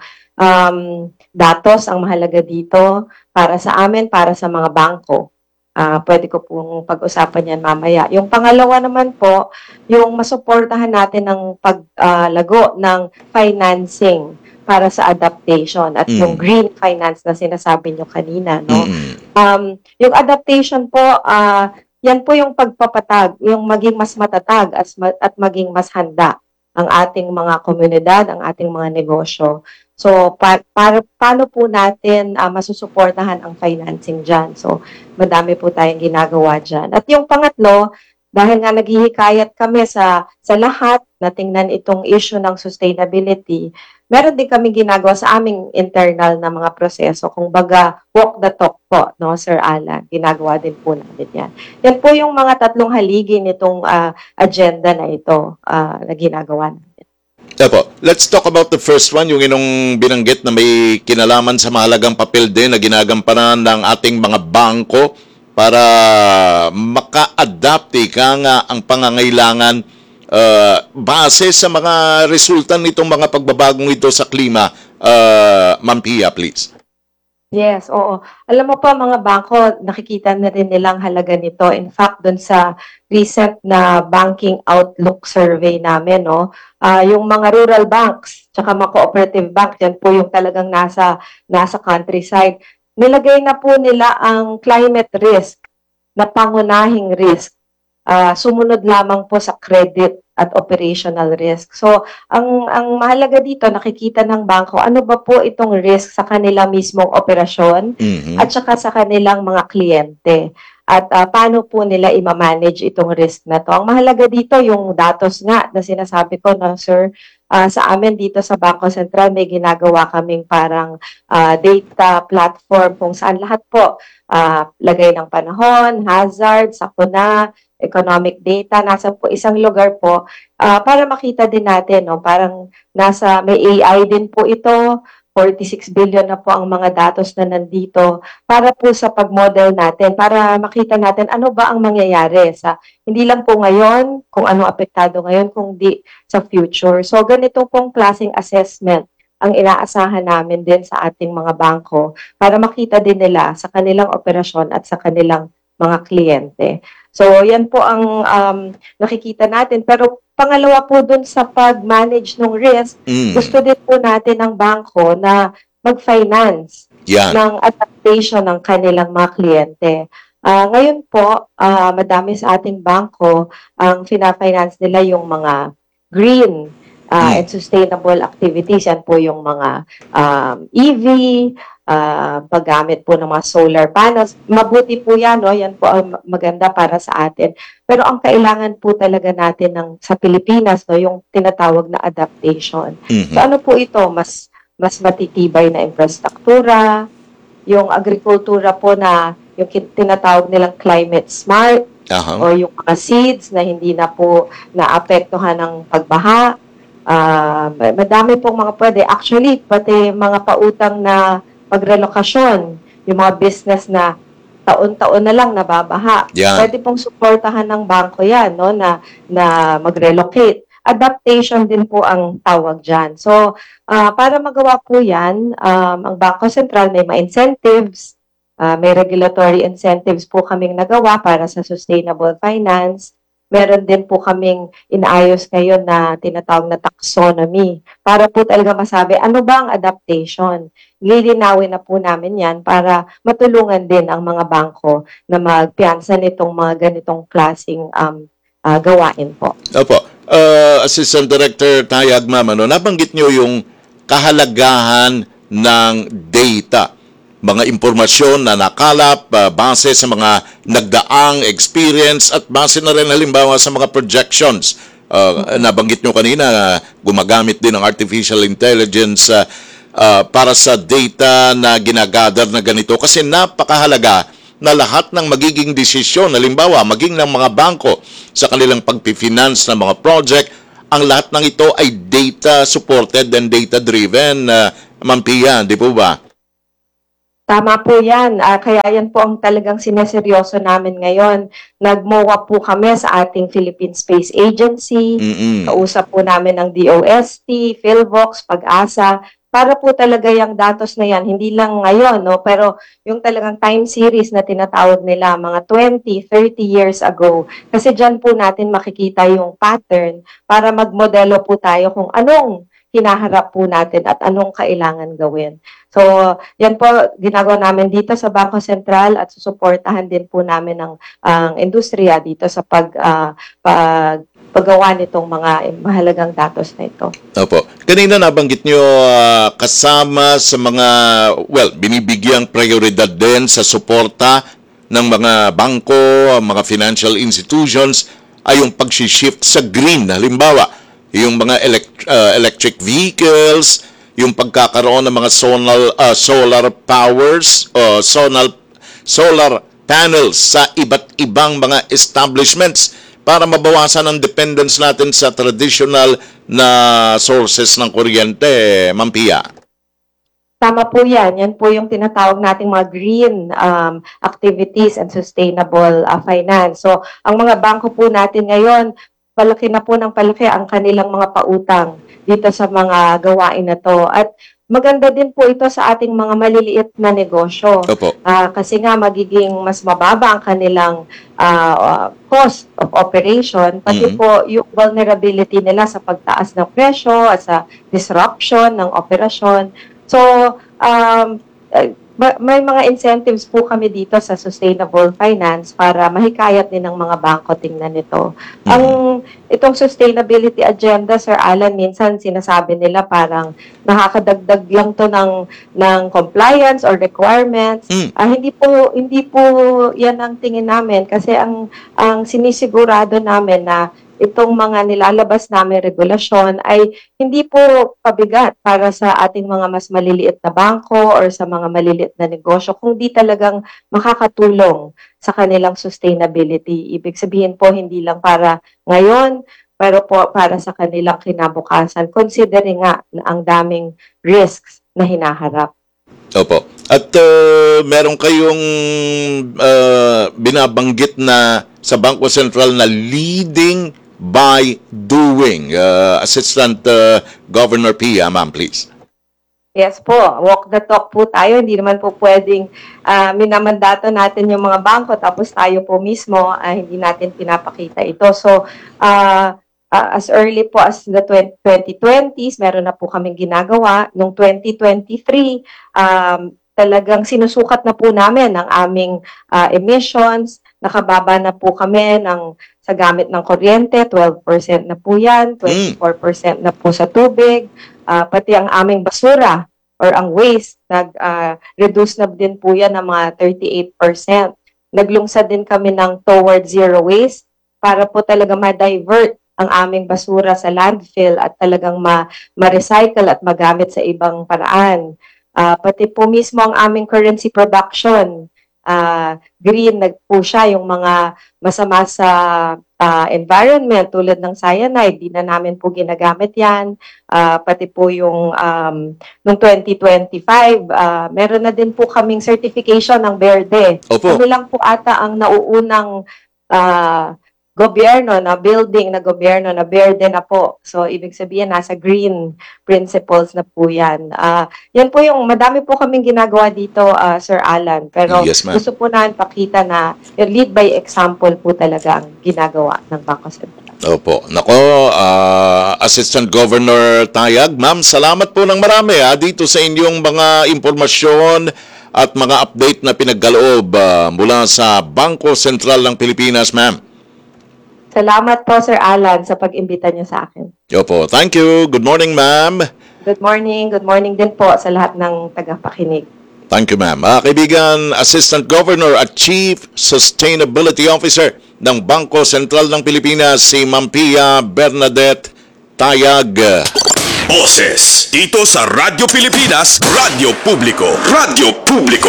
Datos ang mahalaga dito para sa amin, para sa mga bangko. Pwede ko pong pag-usapan yan mamaya. Yung pangalawa naman po, yung masuportahan natin ng paglago ng financing para sa adaptation at yung green finance na sinasabi nyo kanina, no? Yung adaptation po, yan po yung pagpapatag, yung maging mas matatag at maging mas handa ang ating mga komunidad, ang ating mga negosyo. So, paano po natin masusuportahan ang financing dyan? So, madami po tayong ginagawa dyan. At yung pangatlo, dahil nga naghihikayat kami sa lahat na tingnan itong issue ng sustainability, meron din kami ginagawa sa aming internal na mga proseso. Kung baga, walk the talk po, no, Sir Alan? Ginagawa din po natin yan. Yan po yung mga tatlong haligi nitong agenda na ito na ginagawa natin. Opo. Let's talk about the first one, yung inong binanggit na may kinalaman sa mahalagang papel din na ginagampanan ng ating mga bangko para maka-adapt nga ang pangangailangan base sa mga resulta nitong mga pagbabagong ito sa klima. Ma'am Pia, please. Yes, oo. Alam mo pa, mga bangko, nakikita na rin nilang halaga nito. In fact, dun sa recent na banking outlook survey namin, no, yung mga rural banks, tsaka mga cooperative bank, yan po yung talagang nasa countryside, nilagay na po nila ang climate risk na pangunahing risk. Sumunod lamang po sa credit at operational risk. So, ang mahalaga dito, nakikita ng bangko, ano ba po itong risk sa kanila mismong operasyon at saka sa kanilang mga kliyente. At paano po nila i-manage itong risk na to. Ang mahalaga dito, yung datos nga na sinasabi ko, no, sir, sa amin dito sa Bangko Sentral, may ginagawa kaming parang data platform kung saan lahat po, lagay ng panahon, hazard, sakuna, economic data, nasa po isang lugar po para makita din natin, no, parang may AI din po ito, 46 billion na po ang mga datos na nandito para po sa pag-model natin, para makita natin ano ba ang mangyayari sa hindi lang po ngayon, kung ano apektado ngayon, kundi sa future. So ganito pong klaseng assessment ang inaasahan namin din sa ating mga bangko para makita din nila sa kanilang operasyon at sa kanilang mga kliyente. So, yan po ang nakikita natin. Pero pangalawa po dun sa pag-manage ng risk, gusto din po natin ng bangko na mag-finance ng adaptation ng kanilang mga kliyente. Ngayon po, madami sa ating bangko, ang fina-finance nila yung mga green and sustainable activities. Yan po yung mga EV, paggamit po ng mga solar panels. Mabuti po yan, no? Yan po ang maganda para sa atin. Pero ang kailangan po talaga natin sa Pilipinas, no, yung tinatawag na adaptation. So ano po ito? Mas matitibay na infrastruktura, yung agrikultura po na yung tinatawag nilang climate smart, o yung mga seeds na hindi na po naapektuhan ng pagbaha. Madami pong mga pwede. Actually, pati mga pautang na pagrelokasyon, yung mga business na taon-taon na lang nababaha. Pwede pong suportahan ng bangko yan, no, na mag-relocate. Adaptation din po ang tawag dyan. So, para magawa po yan, ang Bangko Sentral may mga incentives, may regulatory incentives po kaming nagawa para sa sustainable finance. Meron din po kaming inaayos ngayon na tinatawag na taxonomy para po talaga masabi ano ba ang adaptation. Lilinawin na po namin yan para matulungan din ang mga bangko na magpiyansa nitong mga ganitong klaseng gawain po. Opo. Assistant Director Tayag, ma'am, nabanggit niyo yung kahalagahan ng data, mga impormasyon na nakalap base sa mga nagdaang experience at base na rin halimbawa sa mga projections. Nabanggit nyo kanina, gumagamit din ng artificial intelligence para sa data na ginagather na ganito kasi napakahalaga na lahat ng magiging desisyon, halimbawa maging ng mga bangko sa kanilang pagpifinance ng mga project, ang lahat ng ito ay data supported and data driven, Ma'am Pia, di po ba? Tama po yan. Kaya yan po ang talagang sineseryoso namin ngayon. Nag-MOA po kami sa ating Philippine Space Agency. Kausap po namin ng DOST, PhilVox, Pag-asa, para po talaga yung datos na yan, hindi lang ngayon, no? Pero yung talagang time series na tinatawag nila, mga 20, 30 years ago. Kasi dyan po natin makikita yung pattern para magmodelo po tayo kung anong hinaharap po natin at anong kailangan gawin. So, yan po ginagawa namin dito sa Bangko Sentral at susuportahan din po namin ang industriya dito sa paggawa nitong mga mahalagang datos na ito. Opo. Kanina nabanggit nyo kasama sa mga, binibigyang prioridad din sa suporta ng mga bangko, mga financial institutions ay yung pag-shift sa green. Halimbawa, yung mga electric vehicles, yung pagkakaroon ng mga solar powers o solar panels sa iba't ibang mga establishments para mabawasan ang dependence natin sa traditional na sources ng kuryente, Ma'am Pia. Tama po yan. Yan po yung tinatawag nating mga green activities and sustainable finance. So, ang mga bangko po natin ngayon, palaki na po ng palaki ang kanilang mga pautang dito sa mga gawain na to. At maganda din po ito sa ating mga maliliit na negosyo. Kasi nga magiging mas mababa ang kanilang cost of operation, pati po yung vulnerability nila sa pagtaas ng presyo at sa disruption ng operasyon. So, may mga incentives po kami dito sa sustainable finance para mahikayat din ng mga bangko tingnan nito. Itong sustainability agenda, Sir Alan, minsan sinasabi nila parang nakakadagdag lang to ng compliance or requirements. Hindi po yan ang tingin namin kasi ang sinisigurado namin na itong mga nilalabas namin regulasyon ay hindi po pabigat para sa ating mga mas maliliit na bangko or sa mga maliliit na negosyo, kundi talagang makakatulong sa kanilang sustainability. Ibig sabihin po, hindi lang para ngayon, pero po para sa kanilang kinabukasan, considering nga na ang daming risks na hinaharap. Opo. At meron kayong binabanggit na sa Bangko Sentral na leading by doing. Assistant Governor Pia, ma'am, please. Yes po, walk the talk po tayo. Hindi naman po pwedeng minamandato natin yung mga bangko tapos tayo po mismo hindi natin pinapakita ito. So, as early po as the 2020s, meron na po kaming ginagawa. Noong 2023, talagang sinusukat na po namin ang aming emissions. Nakababa na po kami sa gamit ng kuryente, 12% na po yan, 24% na po sa tubig, pati ang aming basura or ang waste, nag-reduce na din po yan ng mga 38%. Naglungsad din kami ng toward zero waste para po talaga ma-divert ang aming basura sa landfill at talagang ma-recycle at magamit sa ibang paraan. Pati po mismo ang aming currency production, green po siya, yung mga masama sa environment tulad ng cyanide, di na namin po ginagamit yan. Pati po yung noong 2025, meron na din po kaming certification ng Verde. Kami lang po ata ang nauunang gobyerno, na building na gobyerno na berde na po. So, ibig sabihin, nasa green principles na po yan. Yan po yung, madami po kaming ginagawa dito, Sir Alan. Pero Yes, ma'am. gusto po namin pakita na yung lead by example po talaga ang ginagawa ng Bangko Sentral. Opo. Nako, Assistant Governor Tayag, ma'am, salamat po ng marami dito sa inyong mga impormasyon at mga update na pinagkaloob mula sa Bangko Sentral ng Pilipinas, ma'am. Salamat po, Sir Alan, sa pag-imbita niyo sa akin. Opo, thank you. Good morning, ma'am. Good morning. Good morning din po sa lahat ng tagapakinig. Thank you, ma'am. Kaibigan, Assistant Governor at Chief Sustainability Officer ng Bangko Sentral ng Pilipinas, si Ma'am Pia Bernadette Tayag. Boses dito sa Radyo Pilipinas, Radyo Publiko. Radyo Publiko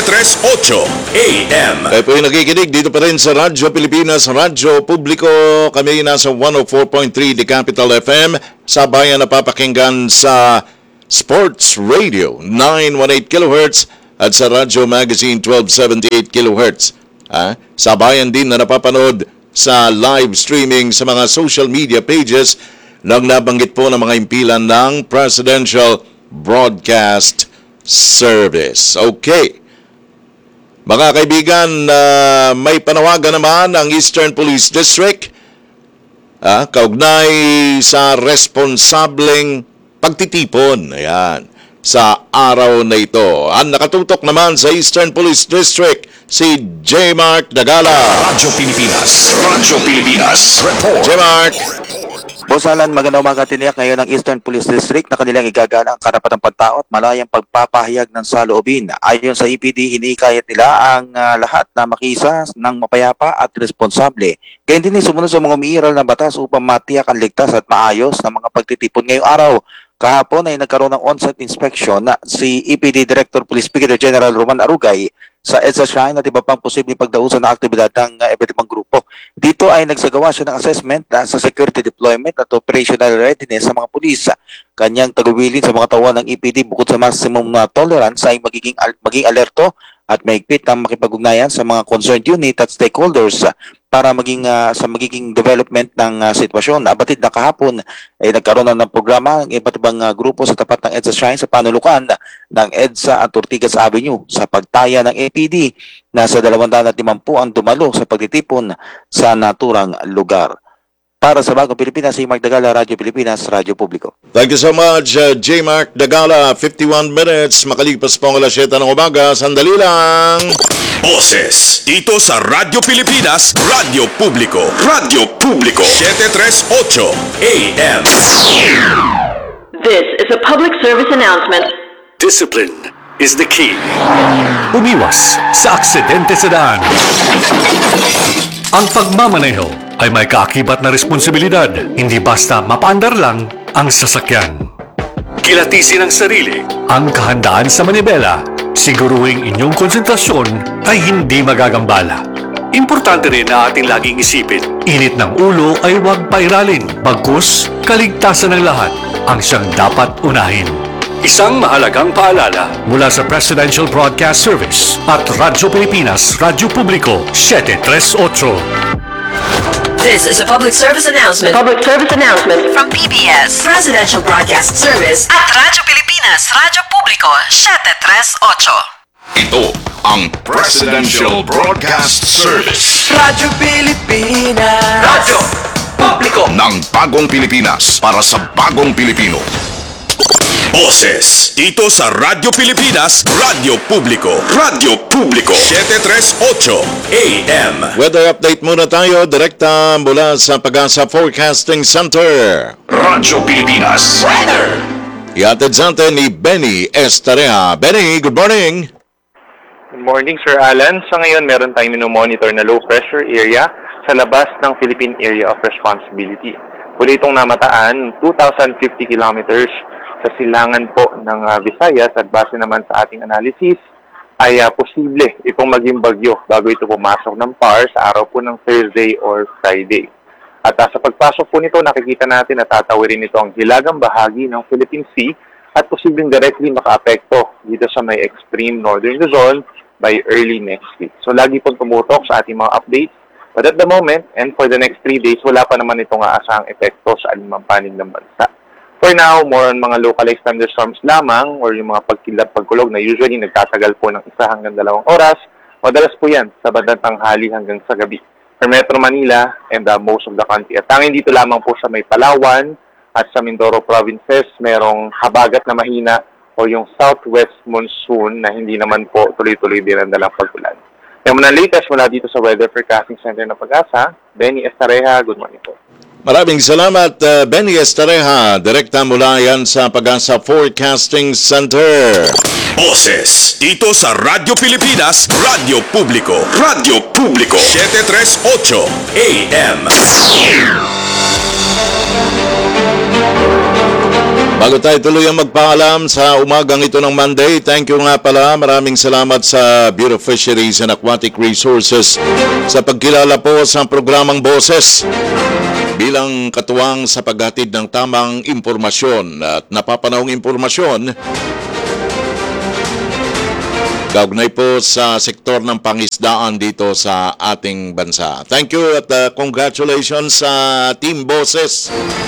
738 AM. Kayo po yung nakikinig dito pa rin sa Radyo Pilipinas, Radyo Publiko. Kami nasa 104.3 The Capital FM. Sabayan na papakinggan sa Sports Radio 918 kHz at sa Radyo Magazine 1278 kHz. Sabayan din na napapanood sa live streaming sa mga social media pages nang nabanggit po ng mga impilan ng Presidential Broadcast Service. Okay. Mga kaibigan, may panawagan naman ang Eastern Police District kaugnay sa responsableng pagtitipon. Ayan. Sa araw na ito. Ang nakatutok naman sa Eastern Police District, si J. Mark Dagala. Radyo Pilipinas. Radyo Pilipinas. Report. J. Mark. Boss Alan, magandang umaga, tiniyak ngayon ng Eastern Police District na kanilang igagana ang karapatang pagtao at malayang pagpapahayag ng saloobin. Ayon sa EPD, hinikayat nila ang lahat na makisa ng mapayapa at responsable. Kaya din sumunod sa mga umiiral na batas upang matiyak ang ligtas at maayos na mga pagtitipon ngayong araw. Kahapon ay nagkaroon ng on-site inspection na si EPD Director Police Brigadier General Roman Arugay sa EDSA Shrine at iba pang posibleng pagdausan ng aktibidad ng iba't ibang grupo. Dito ay nagsagawa siya ng assessment sa security deployment at operational readiness sa mga pulis. Kanyang tagubilin sa mga tauhan ng EPD bukod sa maximum tolerance ay maging alerto at mahigpit ang makipag-ugnayan sa mga concerned unit at stakeholders para sa magiging development ng sitwasyon. Abatid na kahapon ay nagkaroon ng programa ng iba't ibang grupo sa tapat ng EDSA Shrine sa panulukan ng EDSA at Ortigas Avenue sa pagtaya ng APD na sa 250 ang dumalo sa pagtitipon sa naturang lugar. Para sa Bagong Pilipinas, si Mark Dagala, Radyo Pilipinas, Radyo Publiko. Thank you so much, J. Mark Dagala. 51 minutes, makalipas po ang alas 7 ng umaga. Sandali lang. Boses dito sa Radyo Pilipinas, Radyo Publiko. Radyo Publiko 738 AM. This is a public service announcement. Discipline is the key. Umiwas sa aksidente sa daan. Ang pagmamaneho ay may kaakibat na responsibilidad, hindi basta mapaandar lang ang sasakyan. Kilatisin ang sarili, ang kahandaan sa manibela, siguruhing inyong konsentrasyon ay hindi magagambala. Importante rin na ating laging isipin, init ng ulo ay huwag pairalin, bagkus kaligtasan ng lahat ang siyang dapat unahin. Isang mahalagang paalala mula sa Presidential Broadcast Service at Radyo Pilipinas, Radyo Publiko 738. This is a public service announcement. Public service announcement from PBS, Presidential Broadcast Service at Radyo Pilipinas, Radyo Publiko 738. Ito ang Presidential Broadcast Service. Radyo Pilipinas. Radyo Publiko ng Bagong Pilipinas para sa Bagong Pilipino. Boses dito sa Radyo Pilipinas, Radyo Publiko. Radyo Publiko 738 AM. Weather update muna tayo, direkta mula sa Pag-asa Forecasting Center. Radyo Pilipinas Weather. Iatid sa atin ni Benny Estareja. Benny, good morning. Good morning, Sir Alan. Sa ngayon, meron tayong minomonitor na low pressure area sa labas ng Philippine Area of Responsibility. Huli itong namataan, 2,050 kilometers sa silangan po ng Visayas at base naman sa ating analysis ay posible itong maging bagyo bago ito pumasok ng PAR sa araw po ng Thursday or Friday. At sa pagpasok po nito, nakikita natin na tatawirin nito ang hilagang bahagi ng Philippine Sea at posibleng directly makaapekto dito sa may extreme northern Luzon by early next week. So lagi pong tumutok sa ating mga updates But at the moment, and for the next 3 days, wala pa naman itong aasahang epekto sa alinmang panig ng bansa. For now, more on mga localized thunderstorms lamang or yung mga pagkulog na usually nagtatagal po ng 1 hanggang 2 oras. Madalas po yan sa bandang tanghali hanggang sa gabi. For Metro Manila and most of the country. At tanging dito lamang po sa may Palawan at sa Mindoro provinces, merong habagat na mahina o yung southwest monsoon na hindi naman po tuloy-tuloy din ang dalang pag-ulan. Yung mga latest mula dito sa Weather Forecasting Center ng Pag-asa, Benny Estareja, good morning po. Maraming salamat, Benny Estareja. Direkta mula yan sa Pag-asa Forecasting Center. Boses dito sa Radyo Pilipinas, Radyo Publiko. Radyo Publiko 738 AM. Bago tayo tuloy ang magpaalam sa umagang ito ng Monday, thank you nga pala. Maraming salamat sa Bureau of Fisheries and Aquatic Resources sa pagkilala po sa programang Boses bilang katuwang sa paghatid ng tamang impormasyon at napapanahong impormasyon kaugnay po sa sektor ng pangisdaan dito sa ating bansa. Thank you at congratulations sa Team Boses.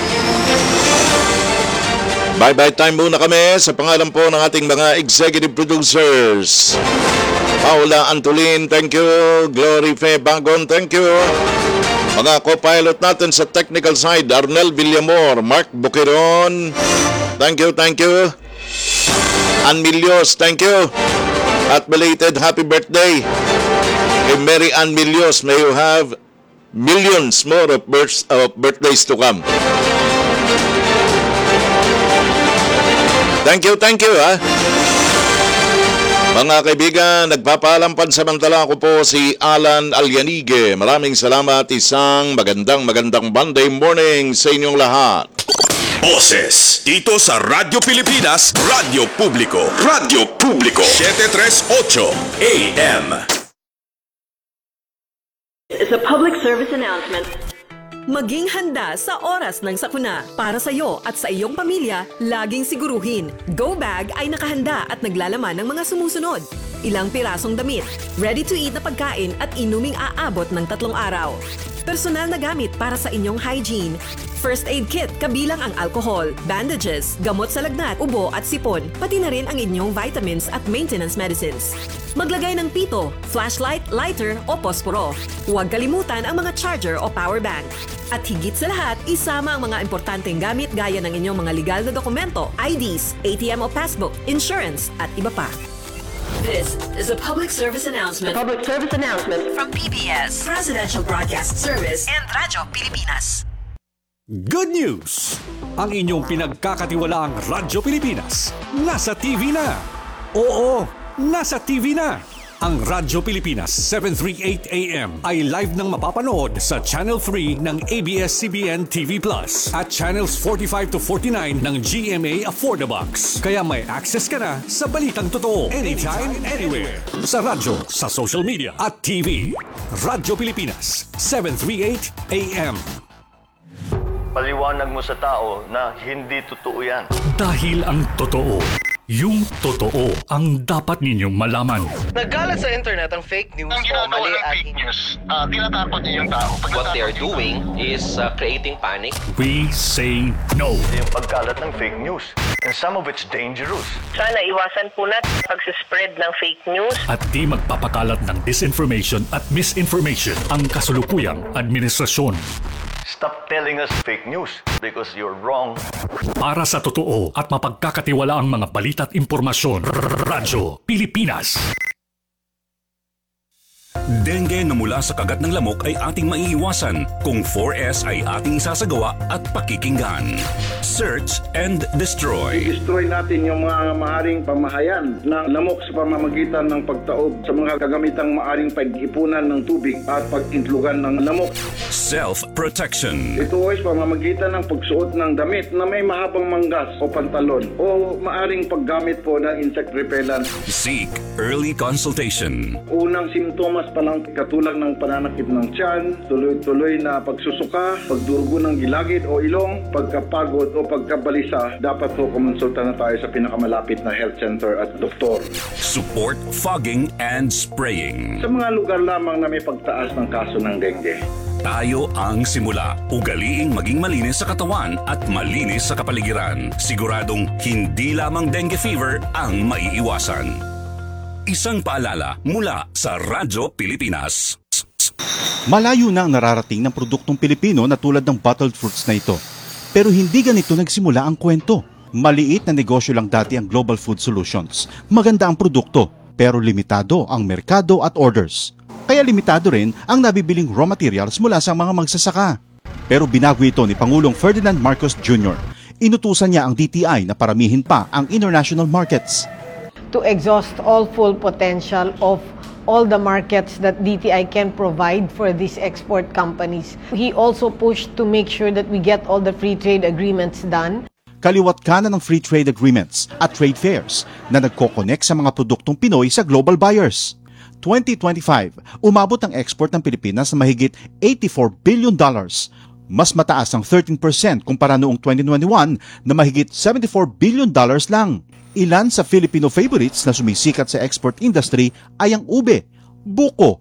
Bye-bye time muna kami sa pangalan po ng ating mga executive producers. Paula Antolin, thank you. Glory Fe Bagon, thank you. Mga co-pilot natin sa technical side, Arnel Villamor, Mark Buquiron, thank you, thank you. Ann Milios, thank you. At belated happy birthday kay Mary Ann Milios. May you have millions more of birthdays to come. Thank you, ha. Mga kaibigan, nagpapaalam pansamantala ko po si Alan Alyanige. Maraming salamat, isang magandang Monday morning sa inyong lahat. Boses dito sa Radyo Pilipinas, Radyo Publiko. Radyo Publiko 738 AM. It's a public service announcement. Maging handa sa oras ng sakuna. Para sa iyo at sa iyong pamilya, laging siguruhin. Go Bag ay nakahanda at naglalaman ng mga sumusunod. Ilang pirasong damit, ready-to-eat na pagkain at inuming aabot ng 3 araw. Personal na gamit para sa inyong hygiene. First aid kit kabilang ang alcohol, bandages, gamot sa lagnat, ubo at sipon, pati na rin ang inyong vitamins at maintenance medicines. Maglagay ng pito, flashlight, lighter o posporo. Huwag kalimutan ang mga charger o power bank. At higit sa lahat, isama ang mga importanteng gamit gaya ng inyong mga legal na dokumento, IDs, ATM o passbook, insurance at iba pa. This is a public service announcement. Public service announcement from PBS, Presidential Broadcast Service, and Radyo Pilipinas. Good news! Ang inyong pinagkakatiwalaang Radyo Pilipinas nasa TV na. Oo, nasa TV na. Ang Radyo Pilipinas 738 AM ay live nang mapapanood sa Channel 3 ng ABS-CBN TV Plus at Channels 45 to 49 ng GMA Affordabox. Kaya may access ka na sa balitang totoo anytime, anywhere. Sa radyo, sa social media at TV. Radyo Pilipinas 738 AM. Paliwanag mo sa tao na hindi totoo yan. Dahil ang totoo, yung totoo ang dapat ninyong malaman. Nagkalat sa internet ang fake news o mali at fake news. Tinatakot niyo yung tao. What they are doing is creating panic. We say no. Yung pagkalat ng fake news. And some of it's dangerous. Sana iwasan po natin pag-spread ng fake news. At di magpapakalat ng disinformation at misinformation ang kasulukuyang administrasyon. Stop telling us fake news because you're wrong. Para sa totoo at mapagkakatiwalaang mga balita at impormasyon, Radyo Pilipinas. Dengue na mula sa kagat ng lamok ay ating maiiwasan kung 4S ay ating isasagawa at pakikinggan. Search and destroy. Destroy natin yung mga maaring pamahayan ng lamok sa pamamagitan ng pagtaob sa mga kagamitang maaring pag-ipunan ng tubig at pag-intlugan ng lamok. Self-protection. Ito ay sa pamamagitan ng pagsuot ng damit na may mahabang manggas o pantalon o maaring paggamit po ng insect repellent. Seek early consultation. Unang simptomas palang katulad ng pananakit ng tiyan, tuloy-tuloy na pagsusuka, pagdurugo ng gilagid o ilong, pagkapagod o pagkabalisa, dapat po kumonsulta na tayo sa pinakamalapit na health center at doktor. Support fogging and spraying. Sa mga lugar lamang na may pagtaas ng kaso ng dengue. Tayo ang simula. Ugaliing maging malinis sa katawan at malinis sa kapaligiran. Siguradong hindi lamang dengue fever ang maiiwasan. Isang paalala mula sa Radyo Pilipinas. Malayo na ang nararating ng produktong Pilipino na tulad ng bottled fruits na ito. Pero hindi ganito nagsimula ang kwento. Maliit na negosyo lang dati ang Global Food Solutions. Maganda ang produkto, pero limitado ang merkado at orders. Kaya limitado rin ang nabibiling raw materials mula sa mga magsasaka. Pero binago ito ni Pangulong Ferdinand Marcos Jr. Inutusan niya ang DTI na paramihin pa ang international markets. To exhaust all full potential of all the markets that DTI can provide for these export companies. He also pushed to make sure that we get all the free trade agreements done. Kaliwat kanan ng free trade agreements at trade fairs na nagko-connect sa mga produktong Pinoy sa global buyers. 2025, umabot ang export ng Pilipinas na mahigit $84 billion. Mas mataas ang 13% kumpara noong 2021 na mahigit $74 billion lang. Ilan sa Filipino favorites na sumisikat sa export industry ay ang ube, buko